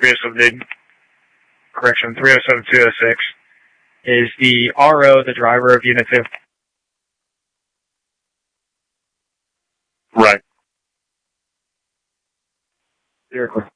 307, correction, 307206, is the RO the driver of Unit 2? Right. Very clear.